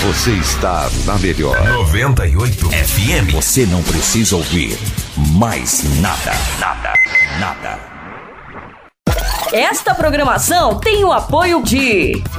Você está na melhor 98 FM. Você não precisa ouvir mais nada. Nada. Esta programação tem o apoio de